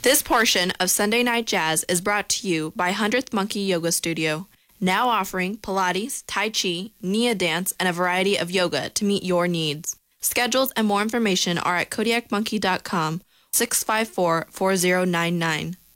This portion of Sunday Night Jazz is brought to you by 100th Monkey Yoga Studio, now offering Pilates, Tai Chi, Nia dance, and a variety of yoga to meet your needs. Schedules and more information are at kodiakmonkey.com, 654-4099.